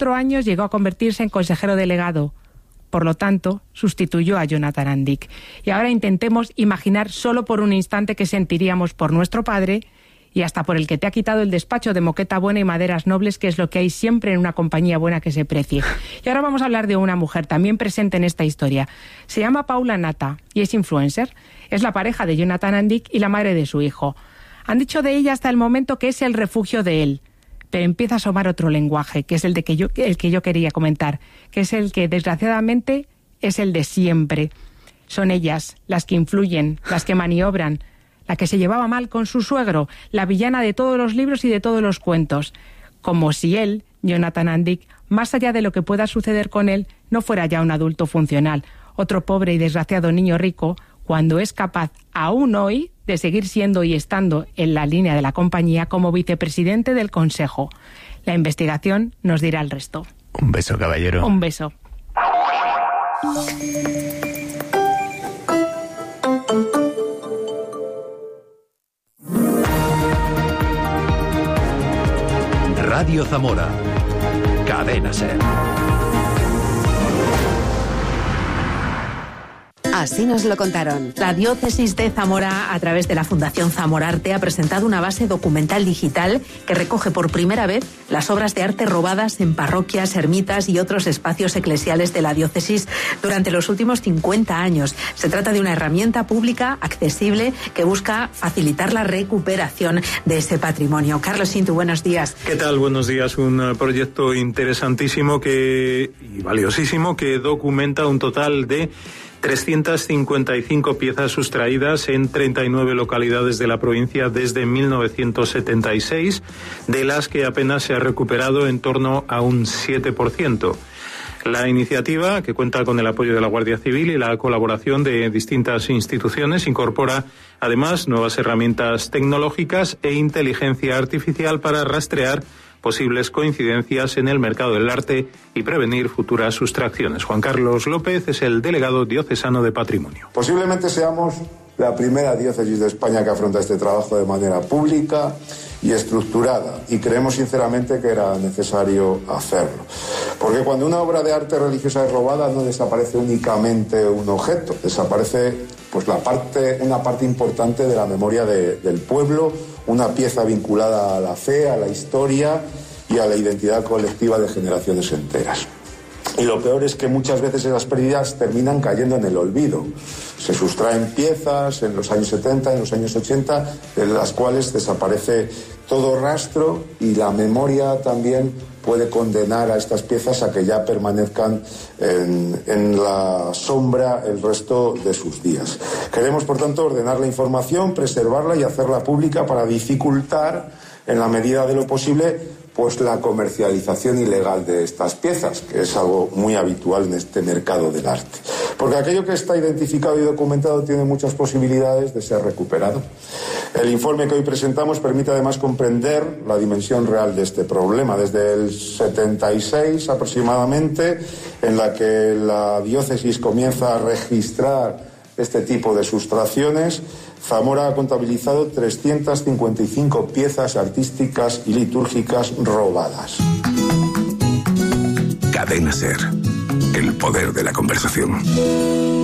4 años llegó a convertirse en consejero delegado. Por lo tanto, sustituyó a Jonathan Andic. Y ahora intentemos imaginar solo por un instante qué sentiríamos por nuestro padre y hasta por el que te ha quitado el despacho de moqueta buena y maderas nobles, que es lo que hay siempre en una compañía buena que se precie. Y ahora vamos a hablar de una mujer también presente en esta historia. Se llama Paula Nata y es influencer. Es la pareja de Jonathan Andic y la madre de su hijo. Han dicho de ella hasta el momento que es el refugio de él. Pero empieza a asomar otro lenguaje, que es el que yo quería comentar, que es el que desgraciadamente es el de siempre. Son ellas las que influyen, las que maniobran, la que se llevaba mal con su suegro, la villana de todos los libros y de todos los cuentos. Como si él, Jonathan Andic, más allá de lo que pueda suceder con él, no fuera ya un adulto funcional, otro pobre y desgraciado niño rico, cuando es capaz, aún hoy, de seguir siendo y estando en la línea de la compañía como vicepresidente del Consejo. La investigación nos dirá el resto. Un beso, caballero. Un beso. Radio Zamora. Cadena SER. Así nos lo contaron. La diócesis de Zamora, a través de la Fundación Zamorarte, ha presentado una base documental digital que recoge por primera vez las obras de arte robadas en parroquias, ermitas y otros espacios eclesiales de la diócesis durante los últimos 50 años. Se trata de una herramienta pública accesible que busca facilitar la recuperación de ese patrimonio. Carlos Sintu, buenos días. ¿Qué tal? Buenos días. Un proyecto interesantísimo y valiosísimo que documenta un total de 355 piezas sustraídas en 39 localidades de la provincia desde 1976, de las que apenas se ha recuperado en torno a un 7%. La iniciativa, que cuenta con el apoyo de la Guardia Civil y la colaboración de distintas instituciones, incorpora además nuevas herramientas tecnológicas e inteligencia artificial para rastrear posibles coincidencias en el mercado del arte y prevenir futuras sustracciones. Juan Carlos López es el delegado diocesano de Patrimonio. Posiblemente seamos la primera diócesis de España que afronta este trabajo de manera pública y estructurada, y creemos sinceramente que era necesario hacerlo. Porque cuando una obra de arte religiosa es robada, no desaparece únicamente un objeto, desaparece una parte importante de la memoria del pueblo, una pieza vinculada a la fe, a la historia y a la identidad colectiva de generaciones enteras. Y lo peor es que muchas veces esas pérdidas terminan cayendo en el olvido. Se sustraen piezas en los años 70, en los años 80, de las cuales desaparece todo rastro, y la memoria también puede condenar a estas piezas a que ya permanezcan en la sombra el resto de sus días. Queremos, por tanto, ordenar la información, preservarla y hacerla pública para dificultar, en la medida de lo posible, la comercialización ilegal de estas piezas, que es algo muy habitual en este mercado del arte. Porque aquello que está identificado y documentado tiene muchas posibilidades de ser recuperado. El informe que hoy presentamos permite además comprender la dimensión real de este problema. Desde el 76 aproximadamente, en la que la diócesis comienza a registrar este tipo de sustracciones, Zamora ha contabilizado 355 piezas artísticas y litúrgicas robadas. Cadena SER. El poder de la conversación.